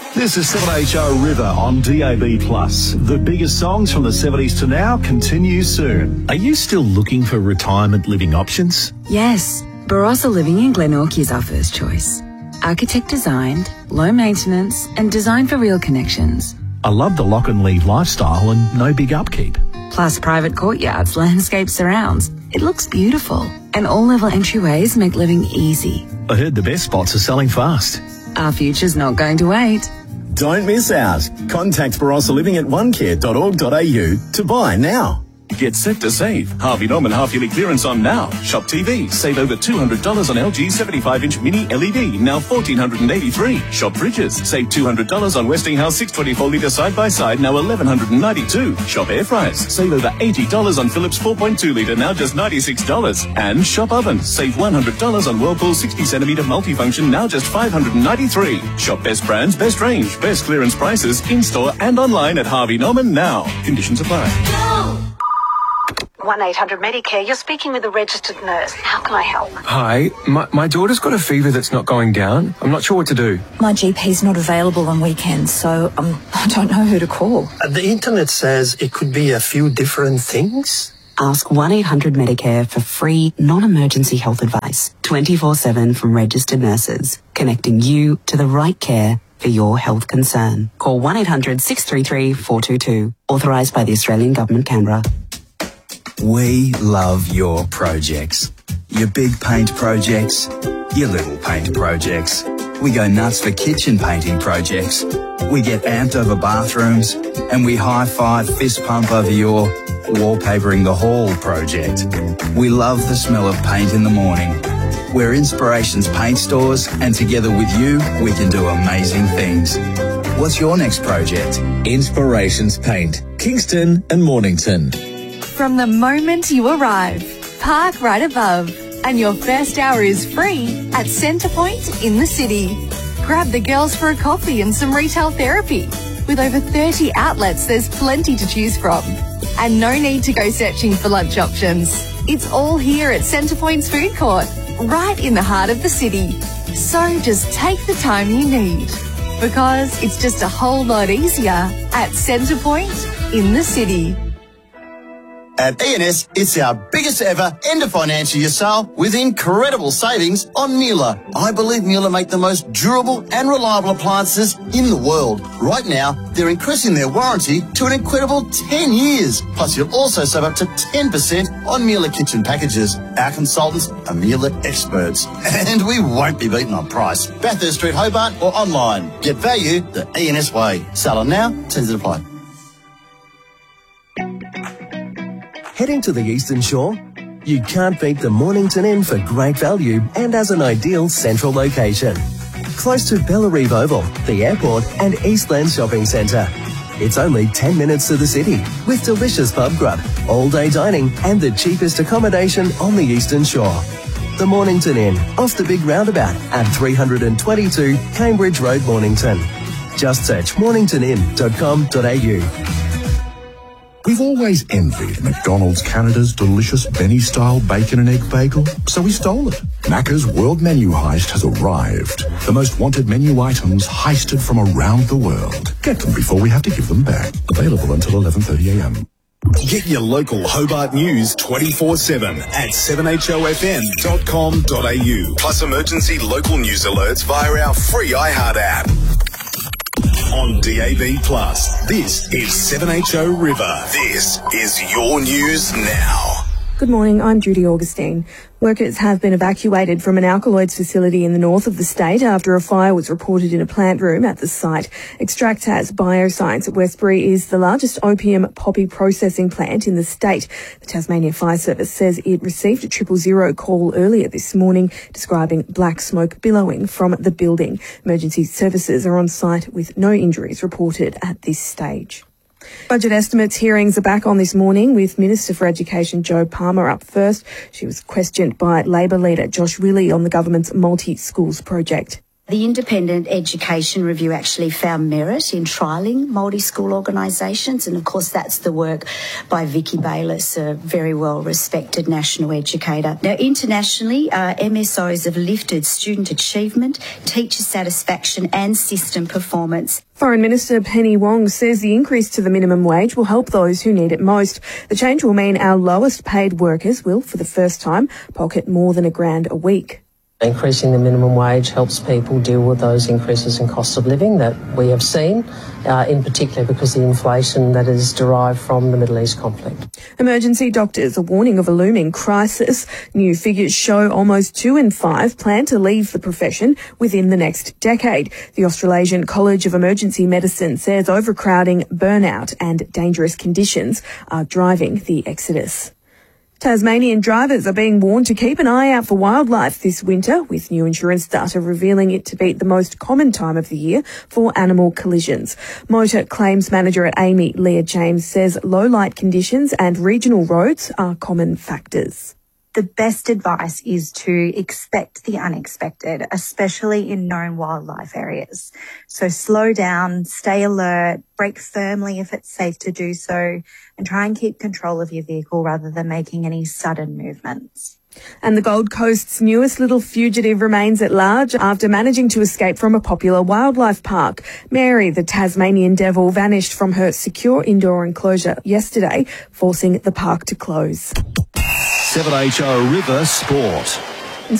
This is 7HO River on DAB+. The biggest songs from the 70s to now continue soon. Are you still looking for retirement living options? Yes, Barossa Living in Glenorchy is our first choice. Architect designed, low maintenance and designed for real connections. I love the lock and leave lifestyle and no big upkeep. Plus private courtyards, landscape surrounds. It looks beautiful. And all-level entryways make living easy. I heard the best spots are selling fast. Our future's not going to wait. Don't miss out. Contact Barossa Living at onecare.org.au to buy now. Get set to save. Harvey Norman half-yearly clearance on Now. Shop TV. Save over $200 on LG 75-inch mini LED, now $1,483. Shop fridges. Save $200 on Westinghouse 624-litre side-by-side, now $1,192. Shop air fryers. Save over $80 on Philips 4.2-litre, now just $96. And shop ovens. Save $100 on Whirlpool 60-centimetre multifunction, now just $593. Shop best brands, best range, best clearance prices, in-store and online at Harvey Norman now. Conditions apply. 1-800-MEDICARE, you're speaking with a registered nurse. How can I help? Hi, my daughter's got a fever that's not going down. I'm not sure what to do. My GP's not available on weekends, so I don't know who to call. The internet says it could be a few different things. Ask 1-800-MEDICARE for free, non-emergency health advice, 24/7 from registered nurses, connecting you to the right care for your health concern. Call 1-800-633-422, authorised by the Australian Government, Canberra. We love your projects. Your big paint projects, your little paint projects. We go nuts for kitchen painting projects. We get amped over bathrooms, and we high-five fist pump over your wallpapering the hall project. We love the smell of paint in the morning. We're Inspirations Paint Stores, and together with you, we can do amazing things. What's your next project? Inspirations Paint, Kingston and Mornington. From the moment you arrive, park right above, and your first hour is free at Centrepoint in the city. Grab the girls for a coffee and some retail therapy. With over 30 outlets, there's plenty to choose from. And no need to go searching for lunch options. It's all here at Centrepoint's food court, right in the heart of the city. So just take the time you need, because it's just a whole lot easier at Centrepoint in the city. At E&S, it's our biggest ever end of financial year sale with incredible savings on Miele. I believe Miele make the most durable and reliable appliances in the world. Right now, they're increasing their warranty to an incredible 10 years. Plus, you'll also save up to 10% on Miele kitchen packages. Our consultants are Miele experts. And we won't be beaten on price. Bathurst Street, Hobart or online. Get value the E&S way. Sale on now, terms and apply. Heading to the Eastern Shore? You can't beat the Mornington Inn for great value and as an ideal central location. Close to Bellarive Oval, the airport and Eastland Shopping Centre. It's only 10 minutes to the city with delicious pub grub, all-day dining and the cheapest accommodation on the Eastern Shore. The Mornington Inn, off the big roundabout at 322 Cambridge Road, Mornington. Just search morningtonin.com.au. We've always envied McDonald's Canada's delicious Benny-style bacon and egg bagel, so we stole it. Macca's World Menu Heist has arrived. The most wanted menu items heisted from around the world. Get them before we have to give them back. Available until 11:30 a.m. Get your local Hobart news 24/7 at 7hofm.com.au. Plus emergency local news alerts via our free iHeart app. On DAB+, this is 7HO River. This is your news now. Good morning, I'm Judy Augustine. Workers have been evacuated from an alkaloids facility in the north of the state after a fire was reported in a plant room at the site. Extractas Bioscience at Westbury is the largest opium poppy processing plant in the state. The Tasmania Fire Service says it received a 000 call earlier this morning describing black smoke billowing from the building. Emergency services are on site with no injuries reported at this stage. Budget estimates hearings are back on this morning with Minister for Education Jo Palmer up first. She was questioned by Labor leader Josh Willey on the government's multi-schools project. The Independent Education Review actually found merit in trialling multi-school organisations, and of course that's the work by Vicky Bayliss, a very well-respected national educator. Now, internationally, MSOs have lifted student achievement, teacher satisfaction and system performance. Foreign Minister Penny Wong says the increase to the minimum wage will help those who need it most. The change will mean our lowest paid workers will, for the first time, pocket more than $1,000 a week. Increasing the minimum wage helps people deal with those increases in cost of living that we have seen, in particular because of the inflation that is derived from the Middle East conflict. Emergency doctors are warning of a looming crisis. New figures show almost 2 in 5 plan to leave the profession within the next decade. The Australasian College of Emergency Medicine says overcrowding, burnout and dangerous conditions are driving the exodus. Tasmanian drivers are being warned to keep an eye out for wildlife this winter, with new insurance data revealing it to be the most common time of the year for animal collisions. Motor claims manager at AAMI, Leah James, says low light conditions and regional roads are common factors. The best advice is to expect the unexpected, especially in known wildlife areas. So slow down, stay alert, brake firmly if it's safe to do so, and try and keep control of your vehicle rather than making any sudden movements. And the Gold Coast's newest little fugitive remains at large after managing to escape from a popular wildlife park. Mary, the Tasmanian devil, vanished from her secure indoor enclosure yesterday, forcing the park to close. 7HO River Sport.